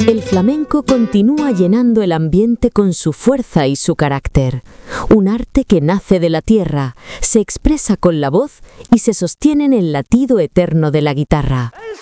El flamenco continúa llenando el ambiente con su fuerza y su carácter. Un arte que nace de la tierra, se expresa con la voz y se sostiene en el latido eterno de la guitarra.